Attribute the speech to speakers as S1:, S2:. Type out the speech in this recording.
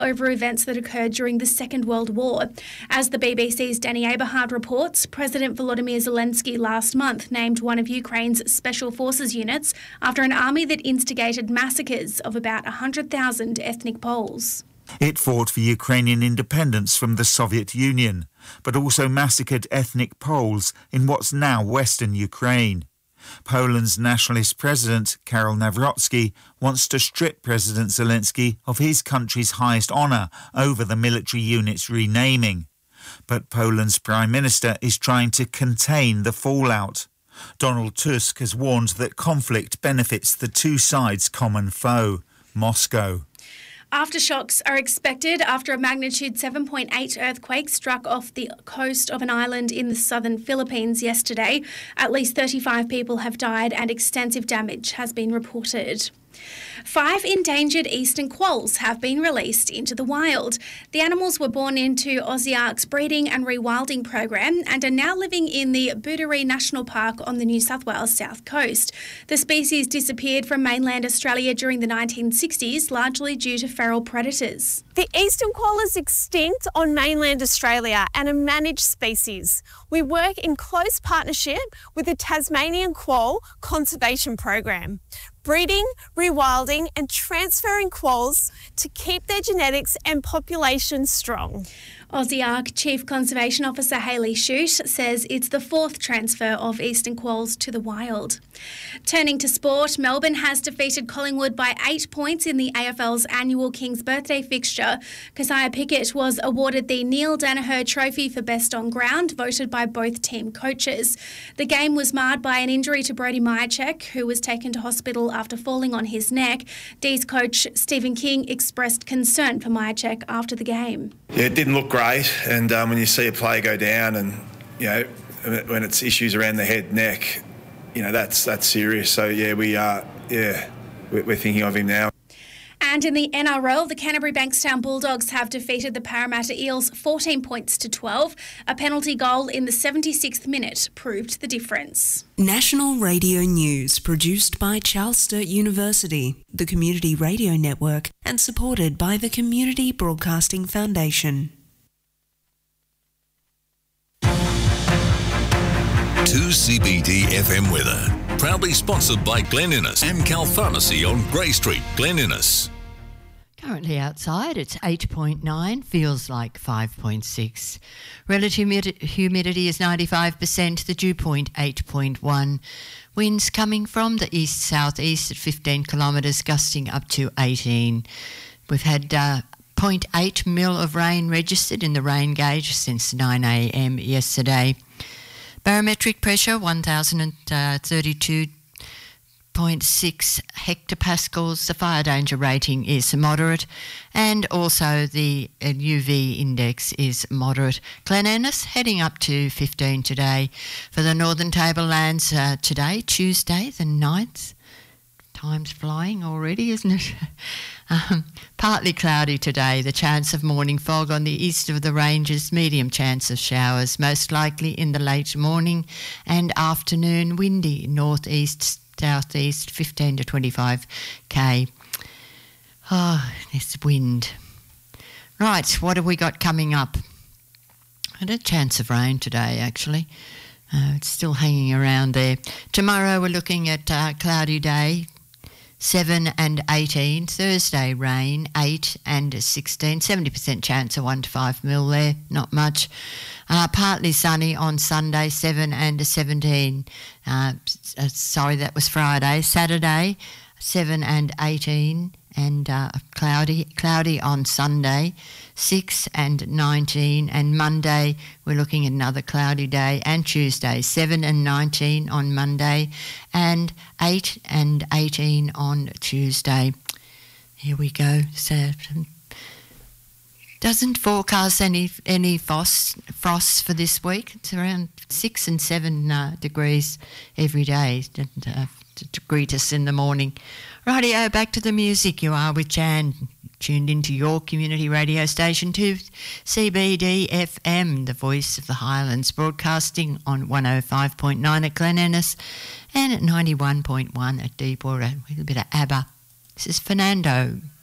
S1: over events that occurred during the Second World War. As the BBC's Danny Aberhard reports, President Volodymyr Zelensky last month named one of Ukraine's special forces units after an army that instigated massacres of about 100,000 ethnic Poles.
S2: It fought for Ukrainian independence from the Soviet Union, but also massacred ethnic Poles in what's now Western Ukraine. Poland's nationalist president, Karol Nawrocki, wants to strip President Zelensky of his country's highest honour over the military unit's renaming. But Poland's prime minister is trying to contain the fallout. Donald Tusk has warned that conflict benefits the two sides' common foe, Moscow.
S1: Aftershocks are expected after a magnitude 7.8 earthquake struck off the coast of an island in the southern Philippines yesterday. At least 35 people have died and extensive damage has been reported. 5 endangered eastern quolls have been released into the wild. The animals were born into Ausiark's breeding and rewilding program and are now living in the Booderee National Park on the New South Wales south coast. The species disappeared from mainland Australia during the 1960s, largely due to feral predators.
S3: The eastern quoll is extinct on mainland Australia and a managed species. We work in close partnership with the Tasmanian Quoll Conservation Program, breeding, rewilding and transferring quolls to keep their genetics and population strong.
S1: Ausiark Chief Conservation Officer Hayley Shute says it's the 4th transfer of eastern quolls to the wild. Turning to sport, Melbourne has defeated Collingwood by 8 points in the AFL's annual King's Birthday fixture. Keziah Pickett was awarded the Neil Danaher Trophy for Best on Ground, voted by both team coaches. The game was marred by an injury to Brody Myercheck, who was taken to hospital after falling on his neck. D's coach Stephen King expressed concern for Myercheck after the game.
S4: Yeah, it didn't look great, and when you see a player go down and, you know, when it's issues around the head, neck, you know, that's serious. So, yeah, we're thinking of him now.
S1: And in the NRL, the Canterbury Bankstown Bulldogs have defeated the Parramatta Eels 14 points to 12. A penalty goal in the 76th minute proved the difference.
S5: National Radio News, produced by Charles Sturt University, the Community Radio Network, and supported by the Community Broadcasting Foundation.
S6: 2CBD FM weather. Proudly sponsored by Glen Innes and Cal Pharmacy on Grey Street, Glen Innes.
S7: Currently outside, it's 8.9, feels like 5.6. Relative humidity is 95%, the dew point 8.1. Winds coming from the east-southeast at 15 kilometres, gusting up to 18. We've had 0.8 mil of rain registered in the rain gauge since 9 a.m. yesterday. Barometric pressure 1,032.6 hectopascals. The fire danger rating is moderate, and also the UV index is moderate. Glen Innes heading up to 15 today. For the Northern Tablelands today, Tuesday the 9th. Time's flying already, isn't it? Partly cloudy today, the chance of morning fog on the east of the ranges, medium chance of showers, most likely in the late morning and afternoon, windy northeast, southeast, 15 to 25 k. Oh, this wind. Right, what have we got coming up? And a chance of rain today, actually. It's still hanging around there. Tomorrow we're looking at a cloudy day, 7 and 18. Thursday, rain, 8 and 16. 70% chance of 1 to 5 mil there, not much. Partly sunny on Sunday, 7 and 17. Sorry, that was Friday. Saturday, 7 and 18. And cloudy on Sunday, 6 and 19, and Monday we're looking at another cloudy day, and Tuesday 7 and 19 on Monday, and 8 and 18 on Tuesday. Here we go. So doesn't forecast any frost for this week. It's around 6 and 7 degrees every day to greet us in the morning. Rightio, back to the music. You are with Jan, tuned into your community radio station, 2CBD FM, the voice of the Highlands, broadcasting on 105.9 at Glen Innes and at 91.1 at Deepwater, with a bit of ABBA. This is Fernando.